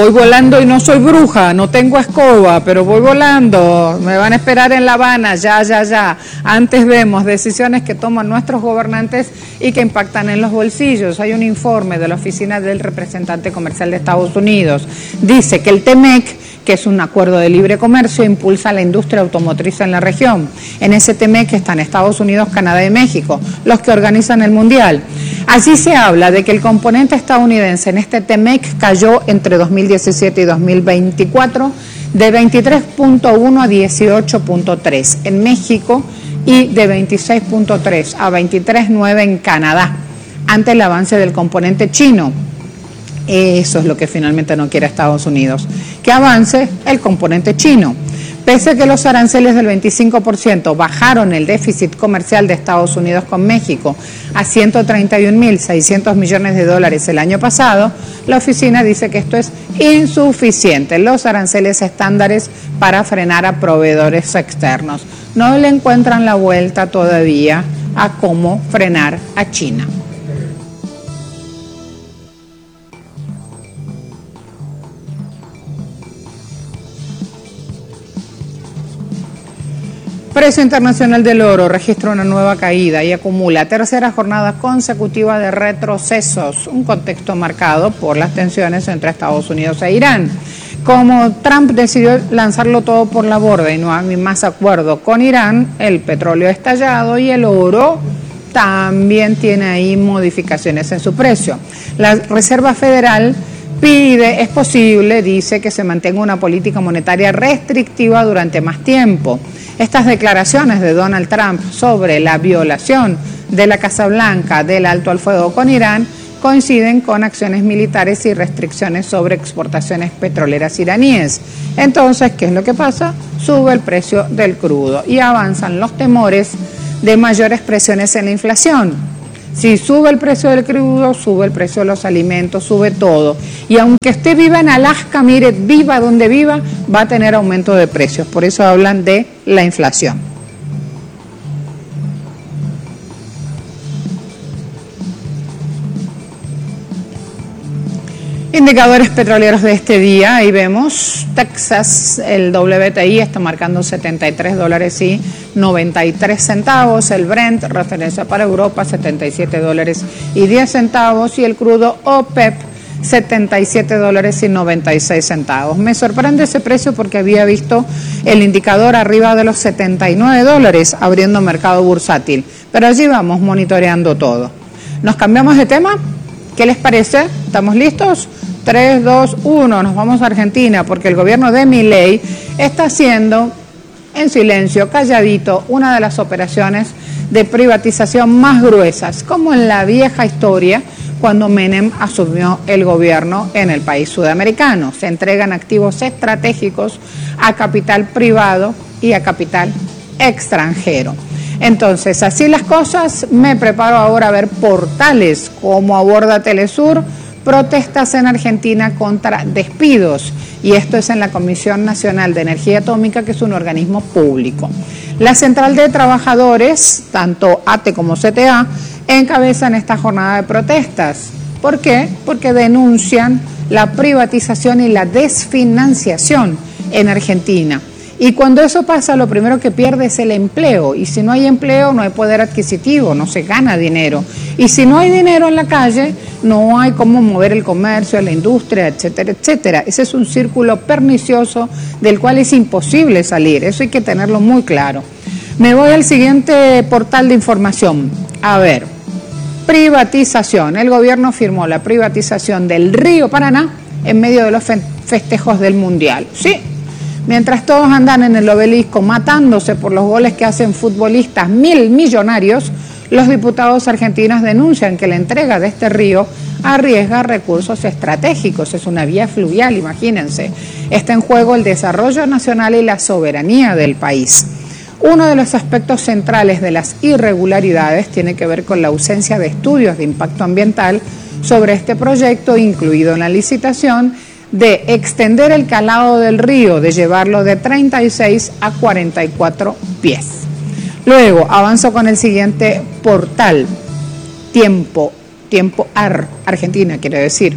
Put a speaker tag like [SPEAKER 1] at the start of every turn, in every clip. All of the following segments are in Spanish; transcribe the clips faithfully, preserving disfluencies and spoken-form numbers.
[SPEAKER 1] voy volando y no soy bruja, no tengo escoba, pero voy volando, me van a esperar en La Habana, ya, ya, ya. Antes vemos decisiones que toman nuestros gobernantes y que impactan en los bolsillos. Hay un informe de la Oficina del Representante Comercial de Estados Unidos. Dice que el TEMEC, que es un acuerdo de libre comercio, impulsa la industria automotriz en la región. En ese TEMEC están Estados Unidos, Canadá y México, los que organizan el Mundial. Allí se habla de que el componente estadounidense en este TEMEC cayó entre dos mil diecisiete y dos mil veinticuatro de veintitrés punto uno a dieciocho punto tres en México y de veintiséis punto tres a veintitrés punto nueve en Canadá, ante el avance del componente chino. Eso es lo que finalmente no quiere Estados Unidos, que avance el componente chino. Pese a que los aranceles del veinticinco por ciento bajaron el déficit comercial de Estados Unidos con México a ciento treinta y un mil seiscientos millones de dólares el año pasado, la oficina dice que esto es insuficiente. Los aranceles estándares para frenar a proveedores externos no le encuentran la vuelta todavía a cómo frenar a China. Precio internacional del oro registra una nueva caída y acumula tercera jornada consecutiva de retrocesos, un contexto marcado por las tensiones entre Estados Unidos e Irán. Como Trump decidió lanzarlo todo por la borda y no hay más acuerdo con Irán, el petróleo ha estallado y el oro también tiene ahí modificaciones en su precio. La Reserva Federal pide, es posible, dice, que se mantenga una política monetaria restrictiva durante más tiempo. Estas declaraciones de Donald Trump sobre la violación de la Casa Blanca del alto al fuego con Irán coinciden con acciones militares y restricciones sobre exportaciones petroleras iraníes. Entonces, ¿qué es lo que pasa? Sube el precio del crudo y avanzan los temores de mayores presiones en la inflación. Si sube el precio del crudo, sube el precio de los alimentos, sube todo. Y aunque esté viva en Alaska, mire, viva donde viva, va a tener aumento de precios. Por eso hablan de la inflación. Indicadores petroleros de este día, ahí vemos Texas, el W T I está marcando setenta y tres dólares y noventa y tres centavos, el Brent, referencia para Europa, setenta y siete dólares y diez centavos, y el crudo OPEP, setenta y siete dólares y noventa y seis centavos. Me sorprende ese precio porque había visto el indicador arriba de los setenta y nueve dólares abriendo mercado bursátil, pero allí vamos monitoreando todo. ¿Nos cambiamos de tema? ¿Qué les parece? ¿Estamos listos? tres, dos, uno, nos vamos a Argentina, porque el gobierno de Milei está haciendo en silencio, calladito, una de las operaciones de privatización más gruesas, como en la vieja historia, cuando Menem asumió el gobierno en el país sudamericano. Se entregan activos estratégicos a capital privado y a capital extranjero. Entonces, así las cosas, me preparo ahora a ver portales como aborda Telesur, protestas en Argentina contra despidos, y esto es en la Comisión Nacional de Energía Atómica, que es un organismo público. La Central de Trabajadores, tanto A T E como C T A, encabezan esta jornada de protestas. ¿Por qué? Porque denuncian la privatización y la desfinanciación en Argentina. Y cuando eso pasa, lo primero que pierde es el empleo. Y si no hay empleo, no hay poder adquisitivo, no se gana dinero. Y si no hay dinero en la calle, no hay cómo mover el comercio, la industria, etcétera, etcétera. Ese es un círculo pernicioso del cual es imposible salir. Eso hay que tenerlo muy claro. Me voy al siguiente portal de información. A ver, privatización. El gobierno firmó la privatización del Río Paraná en medio de los festejos del Mundial. Sí. Mientras todos andan en el obelisco matándose por los goles que hacen futbolistas mil millonarios, los diputados argentinos denuncian que la entrega de este río arriesga recursos estratégicos. Es una vía fluvial, imagínense. Está en juego el desarrollo nacional y la soberanía del país. Uno de los aspectos centrales de las irregularidades tiene que ver con la ausencia de estudios de impacto ambiental sobre este proyecto, incluido en la licitación, de extender el calado del río, de llevarlo de treinta y seis a cuarenta y cuatro pies. Luego avanzo con el siguiente portal, Tiempo, Tiempo Ar, Argentina quiere decir.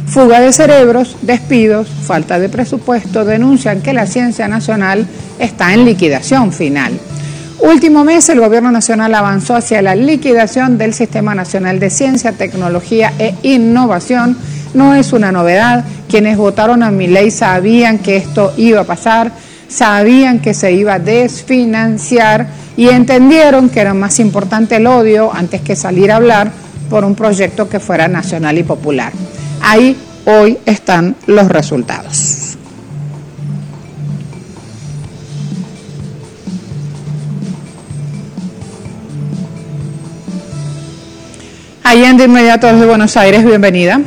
[SPEAKER 1] Fuga de cerebros, despidos, falta de presupuesto, denuncian que la ciencia nacional está en liquidación final. Último mes, el Gobierno Nacional avanzó hacia la liquidación del Sistema Nacional de Ciencia, Tecnología e Innovación. No es una novedad. Quienes votaron a Milei sabían que esto iba a pasar, sabían que se iba a desfinanciar y entendieron que era más importante el odio antes que salir a hablar por un proyecto que fuera nacional y popular. Ahí hoy están los resultados. Allende inmediato desde Buenos Aires, bienvenida.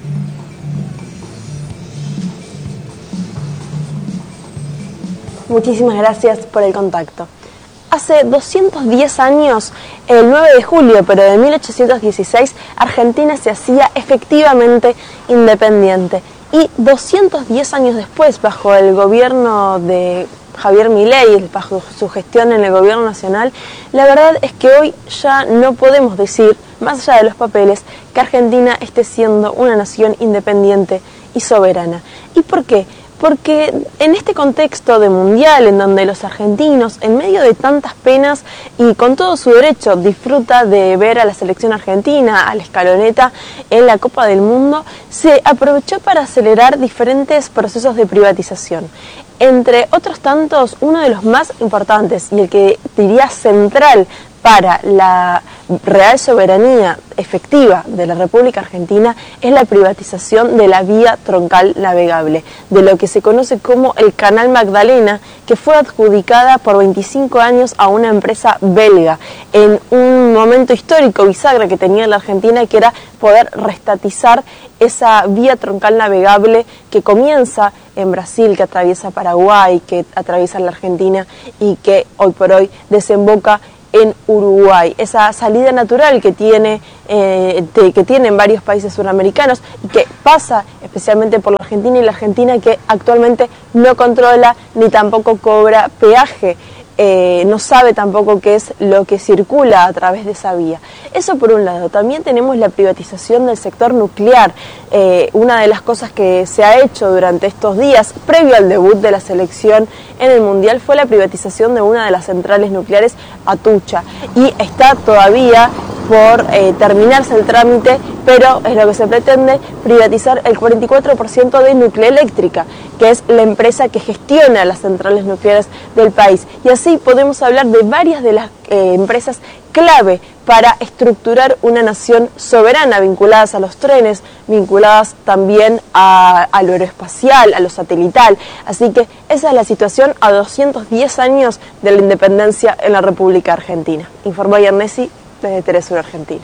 [SPEAKER 2] Muchísimas gracias por el contacto. Hace doscientos diez años, el nueve de julio, pero de mil ochocientos dieciséis, Argentina se hacía efectivamente independiente. Y doscientos diez años después, bajo el gobierno de Javier Milei, bajo su gestión en el gobierno nacional, la verdad es que hoy ya no podemos decir, más allá de los papeles, que Argentina esté siendo una nación independiente y soberana. ¿Y por qué? Porque en este contexto de mundial, en donde los argentinos, en medio de tantas penas y con todo su derecho, disfruta de ver a la selección argentina, a la escaloneta en la Copa del Mundo, se aprovechó para acelerar diferentes procesos de privatización. Entre otros tantos, uno de los más importantes y el que diría central para la real soberanía efectiva de la República Argentina es la privatización de la vía troncal navegable, de lo que se conoce como el Canal Magdalena, que fue adjudicada por veinticinco años a una empresa belga, en un momento histórico bisagra que tenía la Argentina, que era poder restatizar esa vía troncal navegable que comienza en Brasil, que atraviesa Paraguay, que atraviesa la Argentina y que hoy por hoy desemboca en Uruguay, esa salida natural que tiene eh, de, que tienen varios países suramericanos y que pasa especialmente por la Argentina, y la Argentina que actualmente no controla ni tampoco cobra peaje, eh, no sabe tampoco qué es lo que circula a través de esa vía. Eso por un lado. También tenemos la privatización del sector nuclear, eh, una de las cosas que se ha hecho durante estos días, previo al debut de la selección en el Mundial, fue la privatización de una de las centrales nucleares, Atucha, y está todavía por eh, terminarse el trámite, pero es lo que se pretende, privatizar el cuarenta y cuatro por ciento de Nucleeléctrica, que es la empresa que gestiona las centrales nucleares del país. Y así podemos hablar de varias de las eh, empresas clave para estructurar una nación soberana, vinculadas a los trenes, vinculadas también a, a lo aeroespacial, a lo satelital. Así que esa es la situación a doscientos diez años de la independencia en la República Argentina. Informó Yernesi desde Teresur, Argentina.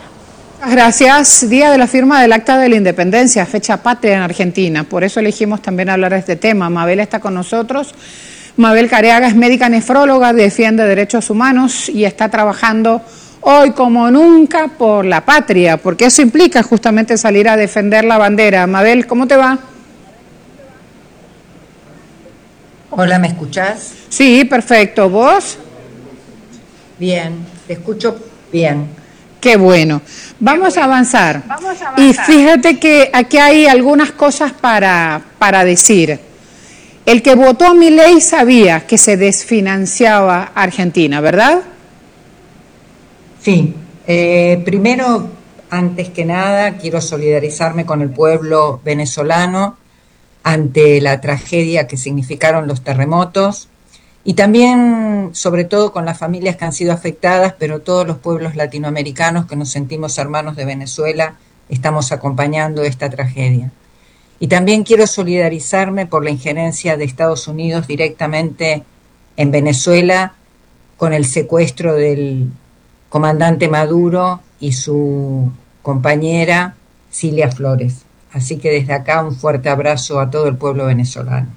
[SPEAKER 1] Gracias. Día de la firma del Acta de la Independencia, fecha patria en Argentina. Por eso elegimos también hablar de este tema. Mabel está con nosotros. Mabel Careaga es médica nefróloga, defiende derechos humanos y está trabajando hoy como nunca por la patria, porque eso implica justamente salir a defender la bandera. Mabel, ¿cómo te va?
[SPEAKER 3] Hola, ¿me escuchás?
[SPEAKER 1] Sí, perfecto. ¿Vos?
[SPEAKER 3] Bien, te escucho bien.
[SPEAKER 1] Qué bueno. Vamos, Qué bueno. a avanzar. Vamos a avanzar. Y fíjate que aquí hay algunas cosas para, para decir. El que votó a Milei sabía que se desfinanciaba Argentina, ¿verdad?
[SPEAKER 3] Sí. Eh, primero, antes que nada, quiero solidarizarme con el pueblo venezolano ante la tragedia que significaron los terremotos, y también, sobre todo, con las familias que han sido afectadas, pero todos los pueblos latinoamericanos que nos sentimos hermanos de Venezuela estamos acompañando esta tragedia. Y también quiero solidarizarme por la injerencia de Estados Unidos directamente en Venezuela con el secuestro del comandante Maduro y su compañera Cilia Flores. Así que desde acá un fuerte abrazo a todo el pueblo venezolano.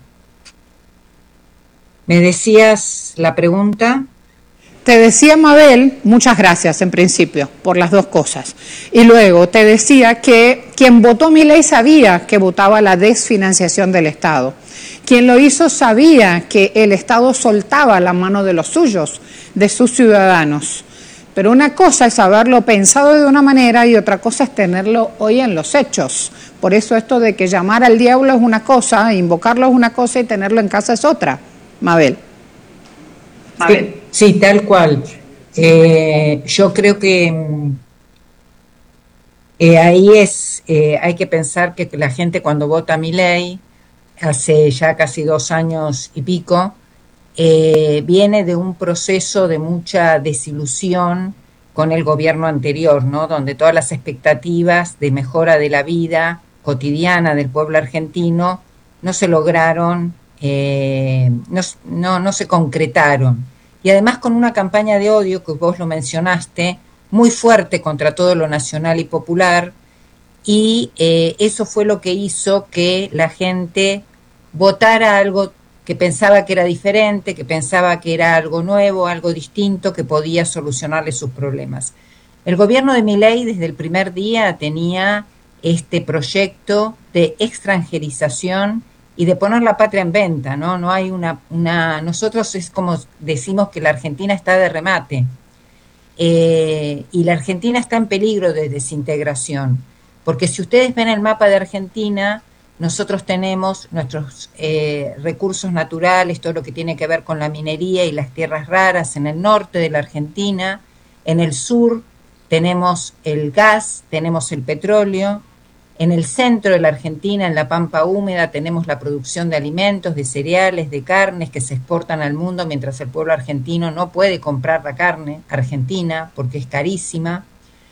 [SPEAKER 3] ¿Me decías la pregunta?
[SPEAKER 1] Te decía, Mabel, muchas gracias en principio por las dos cosas. Y luego te decía que quien votó Milei sabía que votaba la desfinanciación del Estado. Quien lo hizo sabía que el Estado soltaba la mano de los suyos, de sus ciudadanos. Pero una cosa es haberlo pensado de una manera y otra cosa es tenerlo hoy en los hechos. Por eso esto de que llamar al diablo es una cosa, invocarlo es una cosa y tenerlo en casa es otra. Mabel.
[SPEAKER 3] Sí, sí, tal cual. Eh, yo creo que eh, ahí es, eh, hay que pensar que la gente cuando vota a Milei, hace ya casi dos años y pico, eh, viene de un proceso de mucha desilusión con el gobierno anterior, ¿no? Donde todas las expectativas de mejora de la vida cotidiana del pueblo argentino no se lograron, eh, no, no, no se concretaron. Y además con una campaña de odio, que vos lo mencionaste, muy fuerte contra todo lo nacional y popular, y eh, eso fue lo que hizo que la gente votara algo que pensaba que era diferente, que pensaba que era algo nuevo, algo distinto, que podía solucionarle sus problemas. El gobierno de Milei desde el primer día tenía este proyecto de extranjerización y de poner la patria en venta, ¿no? No hay una, una nosotros es como decimos que la Argentina está de remate, eh, y la Argentina está en peligro de desintegración, porque si ustedes ven el mapa de Argentina, nosotros tenemos nuestros eh, recursos naturales, todo lo que tiene que ver con la minería y las tierras raras en el norte de la Argentina. En el sur tenemos el gas, tenemos el petróleo. En el centro de la Argentina, en la pampa húmeda, tenemos la producción de alimentos, de cereales, de carnes que se exportan al mundo, mientras el pueblo argentino no puede comprar la carne argentina porque es carísima.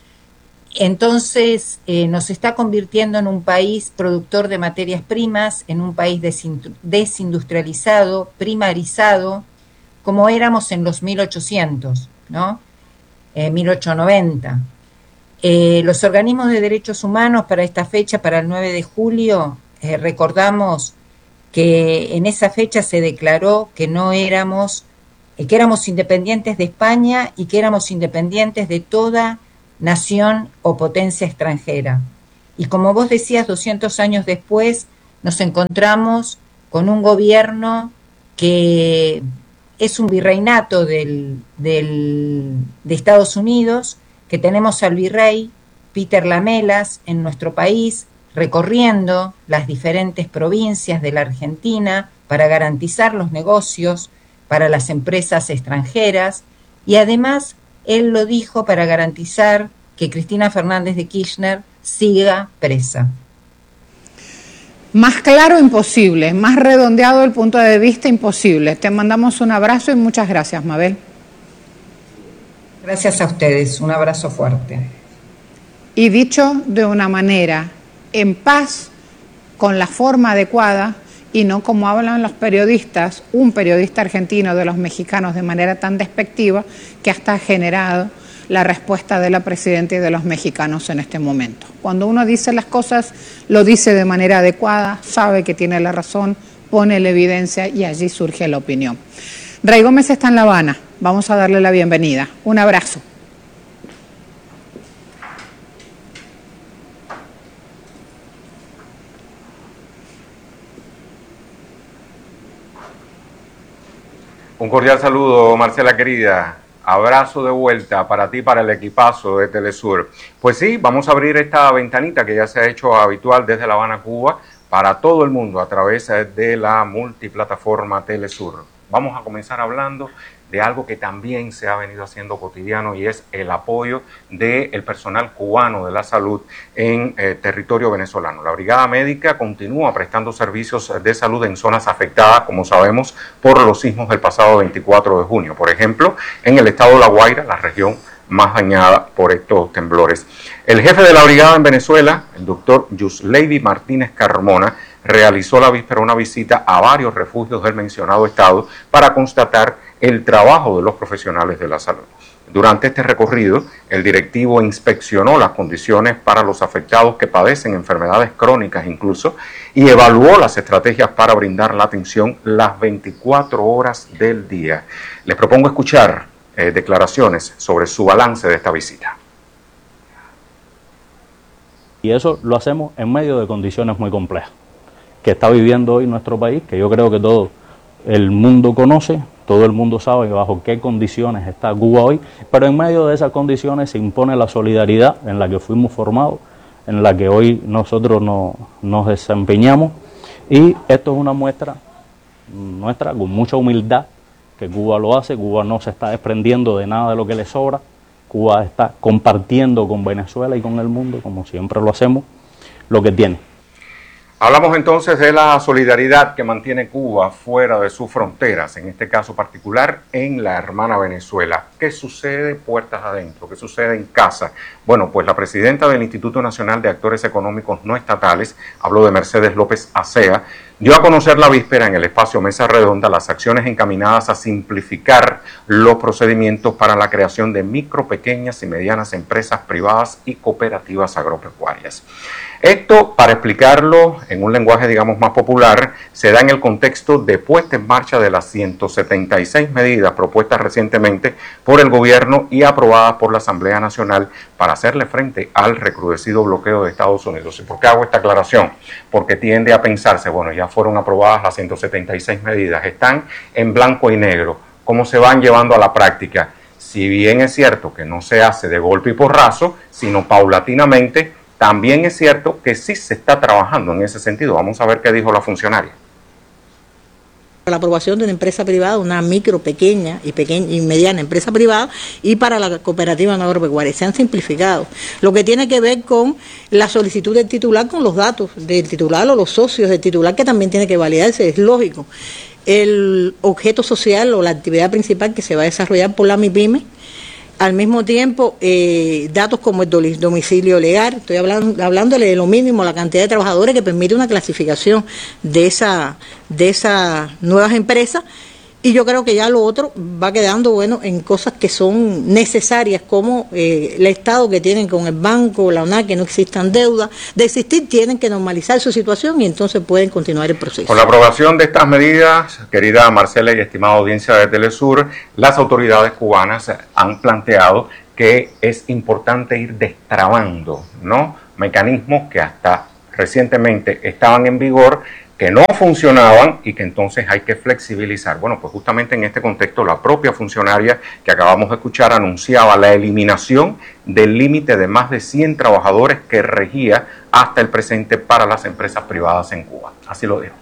[SPEAKER 3] Entonces eh, nos está convirtiendo en un país productor de materias primas, en un país desindustrializado, primarizado, como éramos en los mil ochocientos, ¿no? Eh, mil ochocientos noventa. Eh, los organismos de derechos humanos para esta fecha, para el nueve de julio, eh, recordamos que en esa fecha se declaró que no éramos, eh, que éramos independientes de España y que éramos independientes de toda nación o potencia extranjera. Y como vos decías, doscientos años después nos encontramos con un gobierno que es un virreinato del, del, de Estados Unidos, que tenemos al virrey Peter Lamelas en nuestro país recorriendo las diferentes provincias de la Argentina para garantizar los negocios para las empresas extranjeras, y además él lo dijo para garantizar que Cristina Fernández de Kirchner siga presa.
[SPEAKER 1] Más claro imposible, más redondeado el punto de vista imposible. Te mandamos un abrazo y muchas gracias, Mabel.
[SPEAKER 3] Gracias a ustedes, un abrazo fuerte.
[SPEAKER 1] Y dicho de una manera en paz, con la forma adecuada, y no como hablan los periodistas, un periodista argentino de los mexicanos de manera tan despectiva que hasta ha generado la respuesta de la presidenta y de los mexicanos en este momento. Cuando uno dice las cosas, lo dice de manera adecuada, sabe que tiene la razón, pone la evidencia y allí surge la opinión. Rey Gómez está en La Habana, vamos a darle la bienvenida. Un abrazo.
[SPEAKER 4] Un cordial saludo, Marcela querida. Abrazo de vuelta para ti, para el equipazo de Telesur. Pues sí, vamos a abrir esta ventanita que ya se ha hecho habitual desde La Habana, Cuba, para todo el mundo a través de la multiplataforma Telesur. Vamos a comenzar hablando de algo que también se ha venido haciendo cotidiano, y es el apoyo del personal cubano de la salud en eh, territorio venezolano. La Brigada Médica continúa prestando servicios de salud en zonas afectadas, como sabemos, por los sismos del pasado veinticuatro de junio. Por ejemplo, en el estado de La Guaira, la región más dañada por estos temblores. El jefe de la brigada en Venezuela, el doctor Yusleidy Martínez Carmona, realizó la víspera una visita a varios refugios del mencionado estado para constatar el trabajo de los profesionales de la salud. Durante este recorrido, el directivo inspeccionó las condiciones para los afectados que padecen enfermedades crónicas incluso, y evaluó las estrategias para brindar la atención las veinticuatro horas del día. Les propongo escuchar eh, declaraciones sobre su balance de esta visita.
[SPEAKER 5] Y eso lo hacemos en medio de condiciones muy complejas que está viviendo hoy nuestro país, que yo creo que todo el mundo conoce, todo el mundo sabe bajo qué condiciones está Cuba hoy, pero en medio de esas condiciones se impone la solidaridad en la que fuimos formados, en la que hoy nosotros no, nos desempeñamos, y esto es una muestra nuestra con mucha humildad que Cuba lo hace. Cuba no se está desprendiendo de nada de lo que le sobra, Cuba está compartiendo con Venezuela y con el mundo, como siempre lo hacemos, lo que tiene.
[SPEAKER 4] Hablamos entonces de la solidaridad que mantiene Cuba fuera de sus fronteras, en este caso particular en la hermana Venezuela. ¿Qué sucede puertas adentro? ¿Qué sucede en casa? Bueno, pues la presidenta del Instituto Nacional de Actores Económicos No Estatales, hablo de Mercedes López Acea, dio a conocer la víspera en el espacio Mesa Redonda las acciones encaminadas a simplificar los procedimientos para la creación de micro, pequeñas y medianas empresas privadas y cooperativas agropecuarias. Esto, para explicarlo en un lenguaje, digamos, más popular, se da en el contexto de puesta en marcha de las ciento setenta y seis medidas propuestas recientemente por el gobierno y aprobadas por la Asamblea Nacional para hacerle frente al recrudecido bloqueo de Estados Unidos. ¿Y por qué hago esta aclaración? Porque tiende a pensarse, bueno, ya fueron aprobadas las ciento setenta y seis medidas, están en blanco y negro, ¿cómo se van llevando a la práctica? Si bien es cierto que no se hace de golpe y porrazo, sino paulatinamente, también es cierto que sí se está trabajando en ese sentido. Vamos a ver qué dijo la funcionaria.
[SPEAKER 6] La aprobación de una empresa privada, una micro, pequeña y pequeña y mediana empresa privada, y para la cooperativa no agropecuaria. Se han simplificado. Lo que tiene que ver con la solicitud del titular con los datos del titular o los socios del titular, que también tiene que validarse, es lógico. El objeto social o la actividad principal que se va a desarrollar por la MIPYME. Al mismo tiempo, eh, datos como el domicilio legal, estoy hablando, hablándole de lo mínimo, la cantidad de trabajadores que permite una clasificación de esa, de esas nuevas empresas, y yo creo que ya lo otro va quedando, bueno, en cosas que son necesarias, como eh, el estado que tienen con el banco, la U N A C, que no existan deudas. De existir, tienen que normalizar su situación y entonces pueden continuar el proceso.
[SPEAKER 4] Con la aprobación de estas medidas, querida Marcela y estimada audiencia de Telesur, las autoridades cubanas han planteado que es importante ir destrabando, ¿no?, mecanismos que hasta recientemente estaban en vigor, que no funcionaban y que entonces hay que flexibilizar. Bueno, pues justamente en este contexto la propia funcionaria que acabamos de escuchar anunciaba la eliminación del límite de más de cien trabajadores que regía hasta el presente para las empresas privadas en Cuba. Así lo dijo.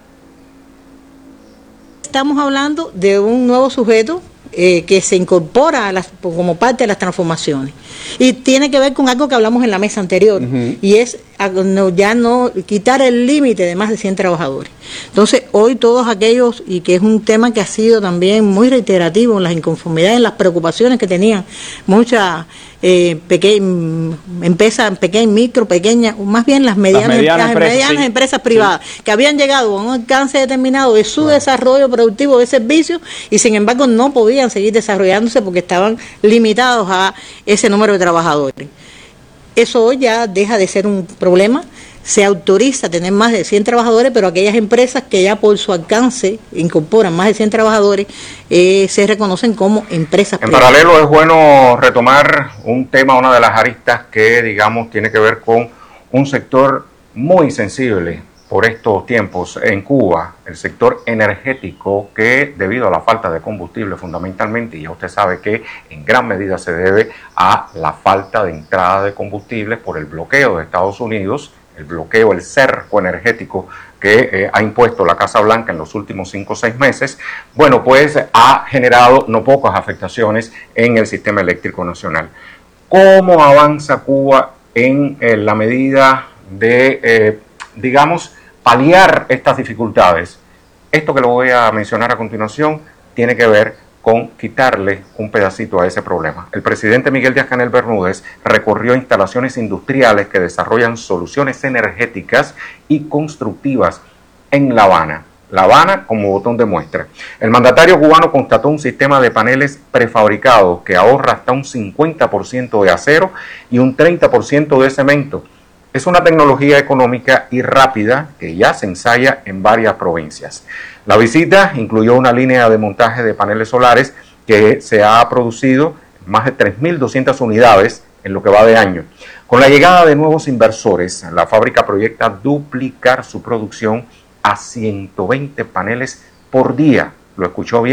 [SPEAKER 6] Estamos hablando de un nuevo sujeto eh, que se incorpora a las, como parte de las transformaciones. Y tiene que ver con algo que hablamos en la mesa anterior, uh-huh. y es a, no, ya no quitar el límite de más de cien trabajadores. Entonces, hoy todos aquellos, y que es un tema que ha sido también muy reiterativo en las inconformidades, en las preocupaciones que tenían muchas eh, pequeñas empresas, pequeñas, micro, pequeñas, más bien las medianas, las medianas, las empresas, medianas sí. empresas privadas, sí. que habían llegado a un alcance determinado de su bueno. desarrollo productivo de servicios, y sin embargo no podían seguir desarrollándose porque estaban limitados a ese número de trabajadores. Eso hoy ya deja de ser un problema. Se autoriza tener más de cien trabajadores, pero aquellas empresas que ya por su alcance incorporan más de cien trabajadores eh, se reconocen como empresas
[SPEAKER 4] en
[SPEAKER 6] privadas.
[SPEAKER 4] Paralelo, es bueno retomar un tema, una de las aristas que, digamos, tiene que ver con un sector muy sensible por estos tiempos en Cuba, el sector energético, que debido a la falta de combustible fundamentalmente, y ya usted sabe que en gran medida se debe a la falta de entrada de combustible por el bloqueo de Estados Unidos, el bloqueo, el cerco energético que eh, ha impuesto la Casa Blanca en los últimos cinco o seis meses, bueno, pues ha generado no pocas afectaciones en el sistema eléctrico nacional. ¿Cómo avanza Cuba en eh, la medida de, eh, digamos, paliar estas dificultades? Esto que lo voy a mencionar a continuación tiene que ver con quitarle un pedacito a ese problema. El presidente Miguel Díaz-Canel Bermúdez recorrió instalaciones industriales que desarrollan soluciones energéticas y constructivas en La Habana. La Habana como botón de muestra. El mandatario cubano constató un sistema de paneles prefabricados que ahorra hasta un cincuenta por ciento de acero y un treinta por ciento de cemento. Es una tecnología económica y rápida que ya se ensaya en varias provincias. La visita incluyó una línea de montaje de paneles solares que se ha producido más de tres mil doscientas unidades en lo que va de año. Con la llegada de nuevos inversores, la fábrica proyecta duplicar su producción a ciento veinte paneles por día. Lo escuchó bien.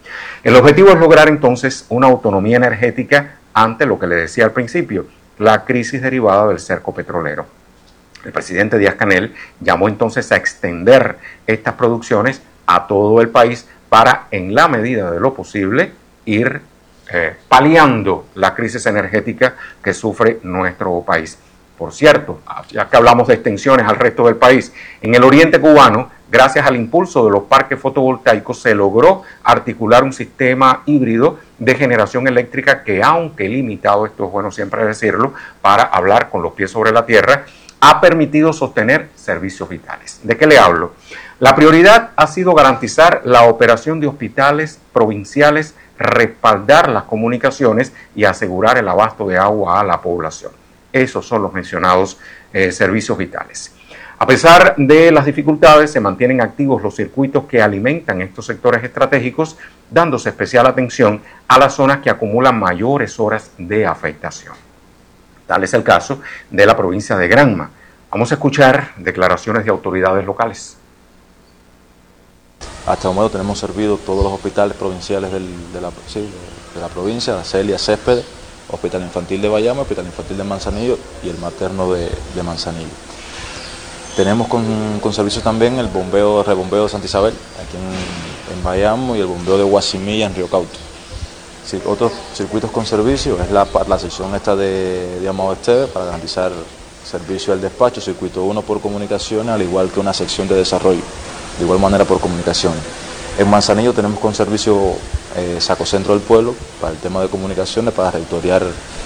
[SPEAKER 4] El objetivo es lograr entonces una autonomía energética ante lo que le decía al principio, la crisis derivada del cerco petrolero. El presidente Díaz-Canel llamó entonces a extender estas producciones a todo el país para, en la medida de lo posible, ir eh, paliando la crisis energética que sufre nuestro país. Por cierto, ya que hablamos de extensiones al resto del país, en el oriente cubano, gracias al impulso de los parques fotovoltaicos, se logró articular un sistema híbrido de generación eléctrica que, aunque limitado, esto es bueno siempre decirlo, para hablar con los pies sobre la tierra, ha permitido sostener servicios vitales. ¿De qué le hablo? La prioridad ha sido garantizar la operación de hospitales provinciales, respaldar las comunicaciones y asegurar el abasto de agua a la población. Esos son los mencionados eh, servicios vitales. A pesar de las dificultades, se mantienen activos los circuitos que alimentan estos sectores estratégicos, dándose especial atención a las zonas que acumulan mayores horas de afectación. Tal es el caso de la provincia de Granma. Vamos a escuchar declaraciones de autoridades locales.
[SPEAKER 7] Hasta el momento tenemos servido todos los hospitales provinciales del, de, la, sí, de la provincia, la Celia Céspedes, Hospital Infantil de Bayamo, Hospital Infantil de Manzanillo y el materno de, de Manzanillo. Tenemos con, con servicio también el bombeo, rebombeo de Santa Isabel, aquí en, en Bayamo, y el bombeo de Guasimilla en Río Cauto. Sí, otros circuitos con servicio es la, la sección esta de, de Amado Esteves para garantizar servicio al despacho, circuito uno por comunicaciones, al igual que una sección de desarrollo, de igual manera por comunicaciones. En Manzanillo tenemos con servicio eh, Sacocentro del Pueblo para el tema de comunicaciones, para rectoriar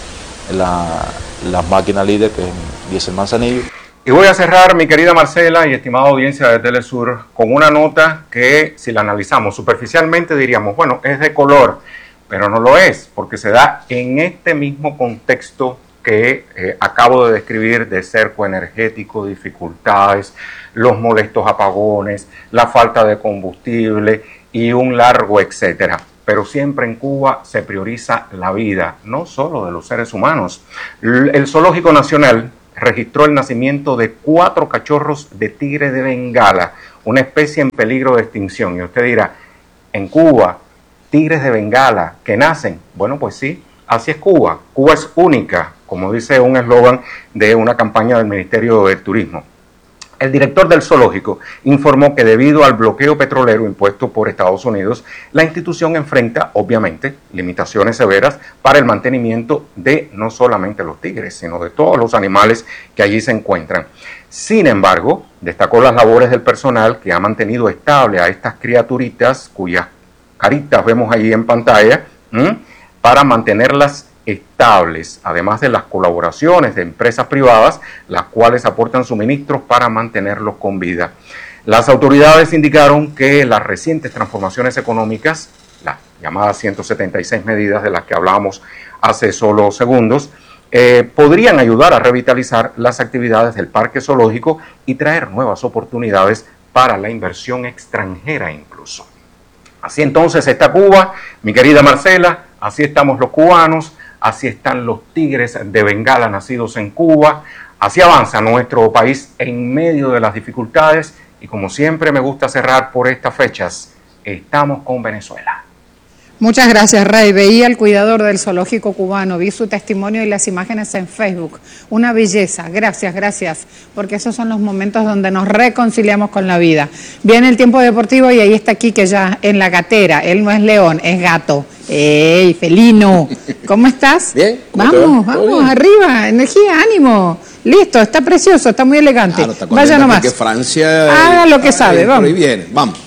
[SPEAKER 7] la, las máquinas líder que es Diesel Manzanillo.
[SPEAKER 4] Y voy a cerrar, mi querida Marcela y estimada audiencia de Telesur, con una nota que, si la analizamos superficialmente, diríamos, bueno, es de color, pero no lo es, porque se da en este mismo contexto que eh, acabo de describir, de cerco energético, dificultades, los molestos apagones, la falta de combustible y un largo etcétera. Pero siempre en Cuba se prioriza la vida, no solo de los seres humanos. El Zoológico Nacional registró el nacimiento de cuatro cachorros de tigre de Bengala, una especie en peligro de extinción. Y usted dirá, en Cuba, tigres de Bengala que nacen. Bueno, pues sí, así es Cuba. Cuba es única, como dice un eslogan de una campaña del Ministerio del Turismo. El director del zoológico informó que debido al bloqueo petrolero impuesto por Estados Unidos, la institución enfrenta, obviamente, limitaciones severas para el mantenimiento de no solamente los tigres, sino de todos los animales que allí se encuentran. Sin embargo, destacó las labores del personal que ha mantenido estable a estas criaturitas, cuyas caritas vemos ahí en pantalla, ¿m? para mantenerlas estables, además de las colaboraciones de empresas privadas, las cuales aportan suministros para mantenerlos con vida. Las autoridades indicaron que las recientes transformaciones económicas, las llamadas ciento setenta y seis medidas de las que hablábamos hace solo segundos, eh, podrían ayudar a revitalizar las actividades del parque zoológico y traer nuevas oportunidades para la inversión extranjera incluso. Así entonces está Cuba, mi querida Marcela, así estamos los cubanos, así están los tigres de Bengala nacidos en Cuba, así avanza nuestro país en medio de las dificultades y como siempre me gusta cerrar por estas fechas, estamos con Venezuela.
[SPEAKER 1] Muchas gracias, Rey. Veía al cuidador del zoológico cubano, vi su testimonio y las imágenes en Facebook. Una belleza. Gracias, gracias, porque esos son los momentos donde nos reconciliamos con la vida. Viene el tiempo deportivo y ahí está Quique ya en la gatera. Él no es león, es gato. ¡Ey, felino! ¿Cómo estás?
[SPEAKER 8] Bien.
[SPEAKER 1] Vamos, vamos, arriba, energía, ánimo. Listo, está precioso, está muy elegante.
[SPEAKER 8] Claro, está
[SPEAKER 1] Vaya nomás.
[SPEAKER 8] Que Francia...
[SPEAKER 1] Haga lo que
[SPEAKER 8] ah,
[SPEAKER 1] sabe,
[SPEAKER 8] eh,
[SPEAKER 1] vamos.
[SPEAKER 8] Ahí viene, vamos.